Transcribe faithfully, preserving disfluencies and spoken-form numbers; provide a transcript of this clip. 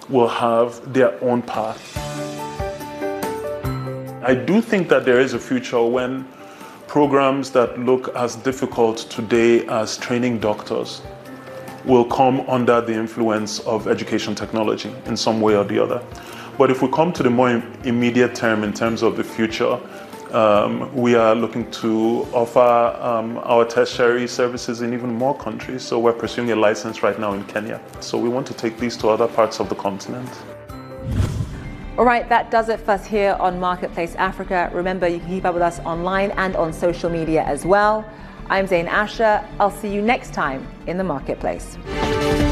will have their own path. I do think that there is a future when programs that look as difficult today as training doctors will come under the influence of education technology in some way or the other. But if we come to the more immediate term in terms of the future, um, we are looking to offer um, our tertiary services in even more countries. So we're pursuing a license right now in Kenya. So we want to take these to other parts of the continent. All right, that does it for us here on Marketplace Africa. Remember, you can keep up with us online and on social media as well. I'm Zain Asher. I'll see you next time in the Marketplace.